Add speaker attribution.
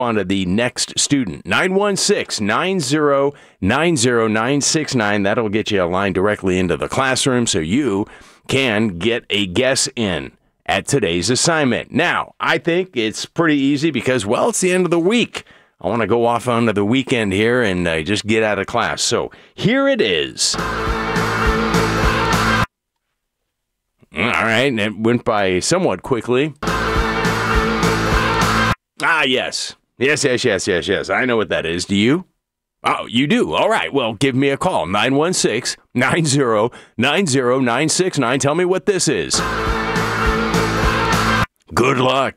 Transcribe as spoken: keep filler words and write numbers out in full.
Speaker 1: on to the next student. nine one six, nine zero nine zero, nine six nine. That'll get you a line directly into the classroom so you can get a guess in at today's assignment. Now, I think it's pretty easy because, well, it's the end of the week. I want to go off onto the weekend here and uh, just get out of class. So here it is. All right, and it went by somewhat quickly. Ah, yes. Yes, yes, yes, yes, yes. I know what that is. Do you? Oh, you do? All right. Well, give me a call. nine one six, nine zero nine zero, nine six nine. Tell me what this is. Good luck.